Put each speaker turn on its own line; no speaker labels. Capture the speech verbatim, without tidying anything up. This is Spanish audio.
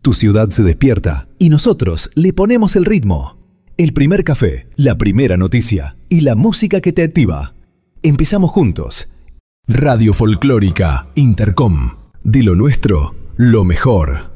Tu ciudad se despierta y nosotros le ponemos el ritmo. El primer café, la primera noticia y la música que te activa. Empezamos juntos. Radio Folclórica Intercom. De lo nuestro, lo mejor.